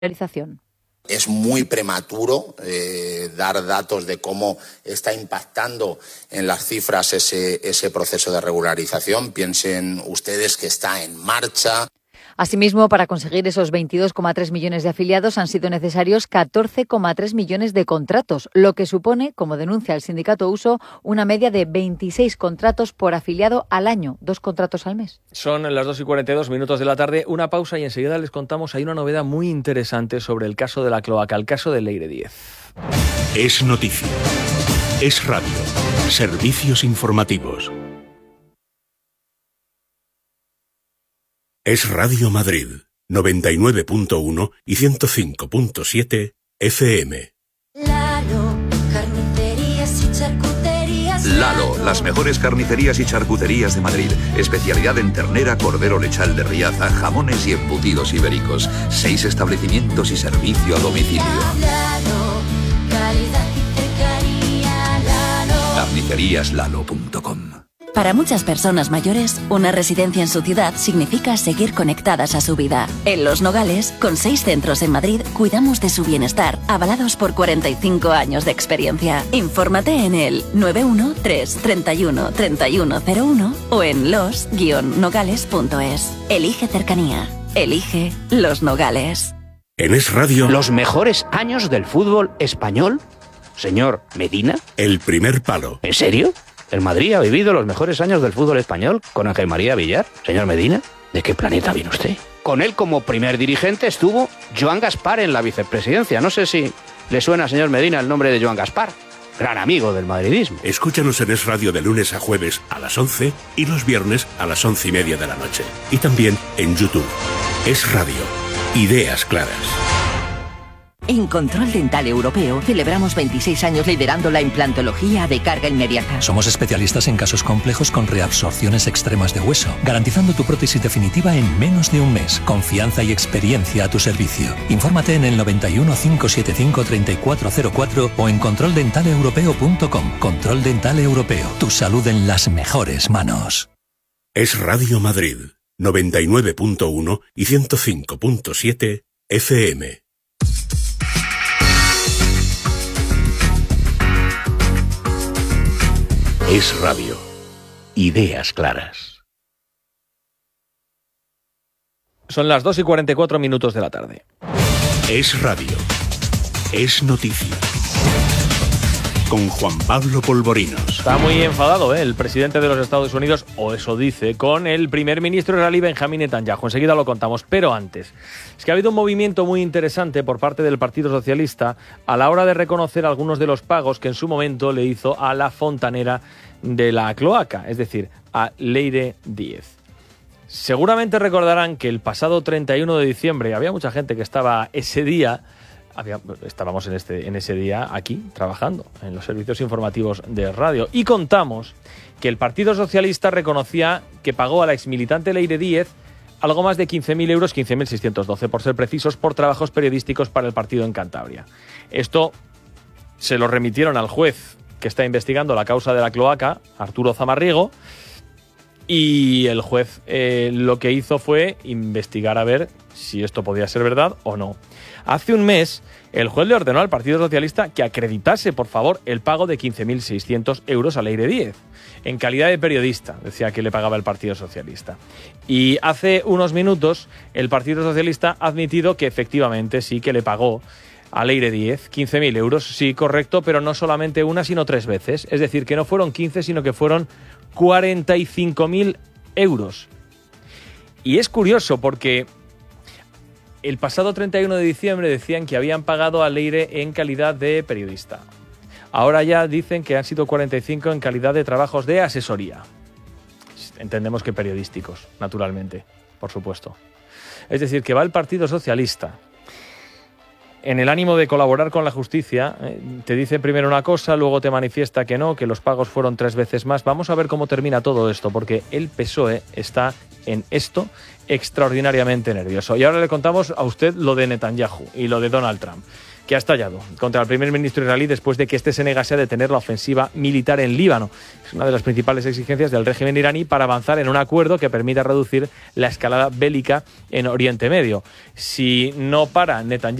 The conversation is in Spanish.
regularización. Es muy prematuro dar datos de cómo está impactando en las cifras ese proceso de regularización. Piensen ustedes que está en marcha. Asimismo, para conseguir esos 22,3 millones de afiliados han sido necesarios 14,3 millones de contratos, lo que supone, como denuncia el sindicato USO, una media de 26 contratos por afiliado al año, 2 contratos al mes. Son las 2:42 de la tarde, una pausa y enseguida les contamos, hay una novedad muy interesante sobre el caso de la cloaca, el caso de Leire Díez. Es noticia, es radio, servicios informativos. Es Radio Madrid, 99.1 y 105.7 FM. Lalo, carnicerías y charcuterías. Lalo, las mejores carnicerías y charcuterías de Madrid. Especialidad en ternera, cordero lechal de Riaza, jamones y embutidos ibéricos. 6 establecimientos y servicio a domicilio. Lalo, calidad y cercanía. Lalo. Carniceríaslalo.com. Para muchas personas mayores, una residencia en su ciudad significa seguir conectadas a su vida. En Los Nogales, con 6 centros en Madrid, cuidamos de su bienestar, avalados por 45 años de experiencia. Infórmate en el 913 31 3101 o en los-nogales.es. Elige cercanía. Elige Los Nogales. En Es Radio, ¿Los mejores años del fútbol español? Señor Medina. El primer palo. ¿En serio? ¿El Madrid ha vivido los mejores años del fútbol español con Ángel María Villar? Señor Medina, ¿de qué planeta viene usted? Con él como primer dirigente estuvo Joan Gaspar en la vicepresidencia. No sé si le suena, señor Medina, el nombre de Joan Gaspar. Gran amigo del madridismo. Escúchanos en Es Radio de lunes a jueves a las 11 y los viernes a las 11:30 de la noche. Y también en YouTube. Es Radio. Ideas claras. En Control Dental Europeo celebramos 26 años liderando la implantología de carga inmediata. Somos especialistas en casos complejos con reabsorciones extremas de hueso, garantizando tu prótesis definitiva en menos de un mes. Confianza y experiencia a tu servicio. Infórmate en el 91 575 3404 o en controldentaleeuropeo.com. Control Dental Europeo. Tu salud en las mejores manos. Es Radio Madrid, 99.1 y 105.7 FM. Es Radio. Ideas claras. Son las 2:44 de la tarde. Es Radio. Es noticia. Con Juan Pablo Polvorinos. Está muy enfadado, el presidente de los Estados Unidos, o eso dice, con el primer ministro israelí Benjamín Netanyahu. Enseguida lo contamos, pero antes. Es que ha habido un movimiento muy interesante por parte del Partido Socialista a la hora de reconocer algunos de los pagos que en su momento le hizo a la fontanera de la cloaca, es decir, a Leire Díez. Seguramente recordarán que el pasado 31 de diciembre había mucha gente que estaba ese día... Estábamos en ese día aquí trabajando en los servicios informativos de radio y contamos que el Partido Socialista reconocía que pagó a la exmilitante Leire Díez algo más de 15.000 euros, 15.612 por ser precisos, por trabajos periodísticos para el partido en Cantabria. Esto se lo remitieron al juez que está investigando la causa de la cloaca, Arturo Zamarriego, y el juez lo que hizo fue investigar a ver si esto podía ser verdad o no. Hace un mes, el juez le ordenó al Partido Socialista que acreditase, por favor, el pago de 15.600 euros a Leire Díez. En calidad de periodista, decía que le pagaba el Partido Socialista. Y hace unos minutos, el Partido Socialista ha admitido que efectivamente sí que le pagó a Leire Díez 15.000 euros. Sí, correcto, pero no solamente una, sino 3 veces. Es decir, que no fueron 15, sino que fueron 45.000 euros. Y es curioso porque... el pasado 31 de diciembre decían que habían pagado a Leire en calidad de periodista. Ahora ya dicen que han sido 45 en calidad de trabajos de asesoría. Entendemos que periodísticos, naturalmente, por supuesto. Es decir, que va el Partido Socialista en el ánimo de colaborar con la justicia, te dice primero una cosa, luego te manifiesta que no, que los pagos fueron 3 veces más. Vamos a ver cómo termina todo esto, porque el PSOE está en esto extraordinariamente nervioso. Y ahora le contamos a usted lo de Netanyahu y lo de Donald Trump. que ha estallado contra el primer ministro israelí después de que este se negase a detener la ofensiva militar en Líbano. Es una de las principales exigencias del régimen iraní para avanzar en un acuerdo que permita reducir la escalada bélica en Oriente Medio. Si no para Netanyahu